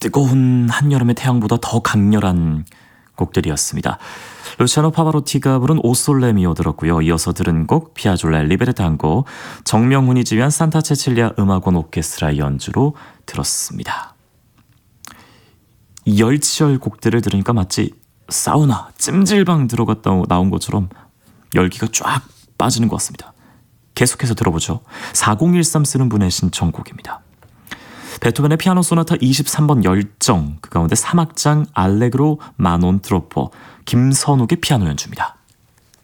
뜨거운 한여름의 태양보다 더 강렬한 곡들이었습니다. 루치아노 파바로티가 부른 오 솔레 미오 들었고요. 이어서 들은 곡 피아졸라의 리베르 tango, 정명훈이 지휘한 산타 체칠리아 음악원 오케스트라의 연주로 들었습니다. 이 열치열 곡들을 들으니까 마치 사우나, 찜질방 들어갔다 나온 것처럼 열기가 쫙 빠지는 것 같습니다. 계속해서 들어보죠. 4013 쓰는 분의 신청곡입니다. 베토벤의 피아노 소나타 23번 열정, 그 가운데 3악장 알레그로 마논 트로포, 김선욱의 피아노 연주입니다.